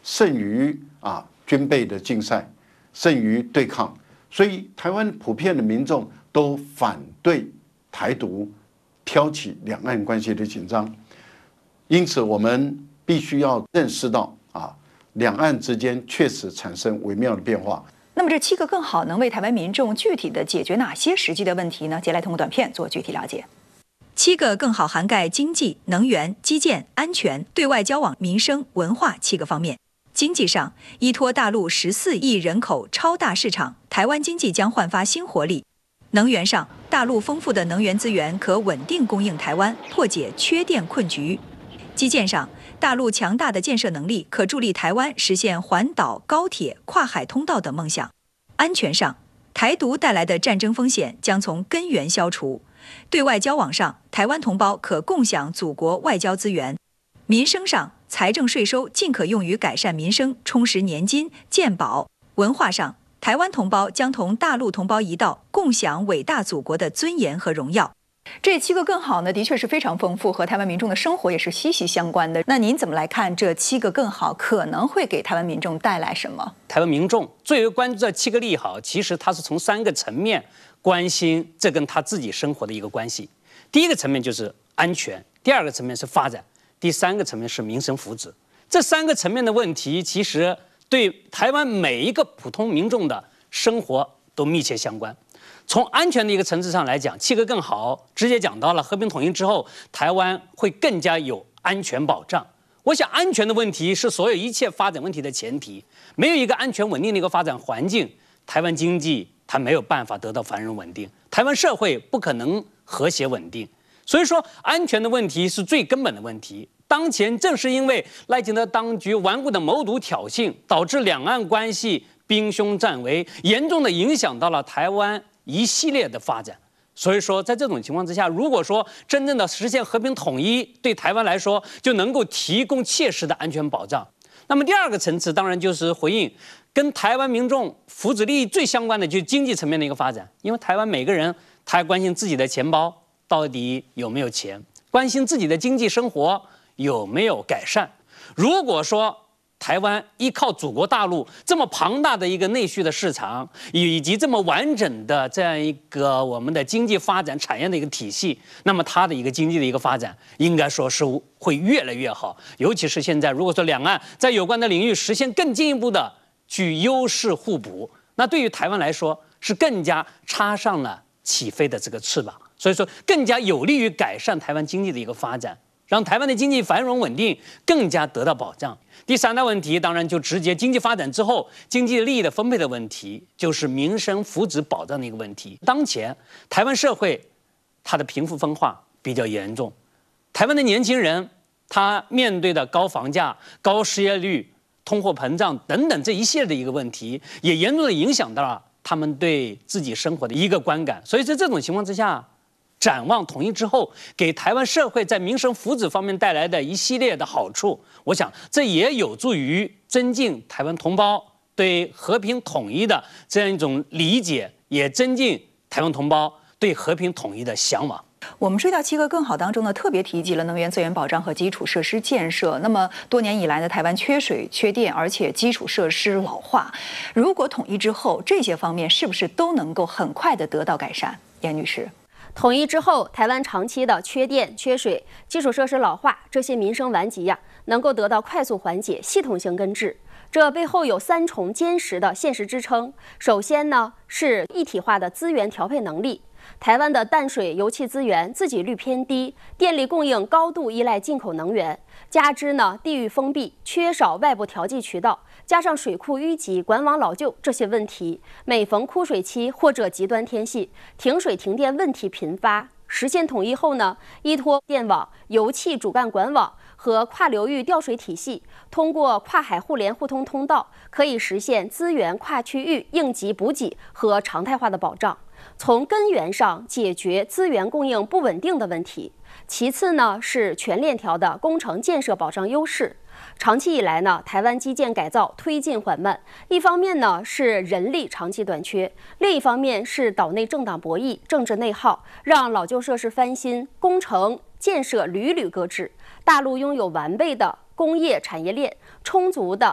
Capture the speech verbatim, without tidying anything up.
胜于啊军备的竞赛，胜于对抗。所以台湾普遍的民众都反对台独，挑起两岸关系的紧张。因此，我们必须要认识到啊，两岸之间确实产生微妙的变化。 那么，这七个更好能为台湾民众具体的解决哪些实际的问题呢？接下来通过短片做具体了解。七个更好涵盖经济、能源、基建、安全、对外交往、民生、文化七个方面。经济上，依托大陆十四亿人口超大市场，台湾经济将焕发新活力。能源上，大陆丰富的能源资源可稳定供应台湾，破解缺电困局。基建上，大陆强大的建设能力可助力台湾实现环岛、高铁、跨海通道等梦想。安全上，台独带来的战争风险将从根源消除。对外交往上，台湾同胞可共享祖国外交资源。民生上，财政税收尽可用于改善民生，充实年金、健保。文化上，台湾同胞将同大陆同胞一道，共享伟大祖国的尊严和荣耀。这七个更好呢，的确是非常丰富，和台湾民众的生活也是息息相关的。那您怎么来看这七个更好可能会给台湾民众带来什么？ 台湾民众最为关注这七个利好，其实它是从三个层面关心这跟他自己生活的一个关系。第一个层面就是安全，第二个层面是发展，第三个层面是民生福祉。这三个层面的问题，其实对台湾每一个普通民众的生活都密切相关。从安全的一个层次上来讲，七个更好直接讲到了和平统一之后，台湾会更加有安全保障。我想安全的问题是所有一切发展问题的前提，没有一个安全稳定的一个发展环境，台湾经济它没有办法得到繁荣稳定，台湾社会不可能和谐稳定。所以说，安全的问题是最根本的问题。当前正是因为赖清德当局顽固的谋独挑衅，导致两岸关系兵凶战危，严重的影响到了台湾一系列的发展。所以说，在这种情况之下，如果说真正的实现和平统一，对台湾来说就能够提供切实的安全保障。那么第二个层次，当然就是回应跟台湾民众福祉利益最相关的，就是经济层面的一个发展。因为台湾每个人他还关心自己的钱包到底有没有钱，关心自己的经济生活有没有改善。如果说台湾依靠祖国大陆这么庞大的一个内需的市场，以及这么完整的这样一个我们的经济发展产业的一个体系，那么它的一个经济的一个发展，应该说是会越来越好。尤其是现在，如果说两岸在有关的领域实现更进一步的具优势互补，那对于台湾来说是更加插上了起飞的这个翅膀，所以说更加有利于改善台湾经济的一个发展，让台湾的经济繁荣稳定更加得到保障。第三大问题，当然就直接经济发展之后经济利益的分配的问题，就是民生福祉保障的一个问题。当前台湾社会它的贫富分化比较严重，台湾的年轻人他面对的高房价、高失业率、通货膨胀等等这一系列的一个问题，也严重的影响到了他们对自己生活的一个观感。所以在这种情况之下，展望统一之后给台湾社会在民生福祉方面带来的一系列的好处，我想这也有助于增进台湾同胞对和平统一的这样一种理解，也增进台湾同胞对和平统一的向往。 我们追到七个更好当中呢，特别提及了能源资源保障和基础设施建设。那么多年以来呢，台湾缺水、缺电，而且基础设施老化。如果统一之后，这些方面是不是都能够很快的得到改善？严女士。 统一之后，台湾长期的缺电、缺水、基础设施老化这些民生顽疾呀，能够得到快速缓解、系统性根治。这背后有三重坚实的现实支撑。首先呢，是一体化的资源调配能力。台湾的淡水、油气资源自给率偏低，电力供应高度依赖进口能源，加之呢地域封闭，缺少外部调剂渠道，加上水库淤积、管网老旧这些问题，每逢枯水期或者极端天气，停水停电问题频发。实现统一后呢，依托电网、油气主干管网和跨流域调水体系，通过跨海互联互通通道，可以实现资源跨区域应急补给和常态化的保障，从根源上解决资源供应不稳定的问题。其次呢，是全链条的工程建设保障优势。长期以来呢，台湾基建改造推进缓慢，一方面呢是人力长期短缺，另一方面是岛内政党博弈、政治内耗，让老旧设施翻新、工程建设屡屡搁置。大陆拥有完备的工业产业链，充足的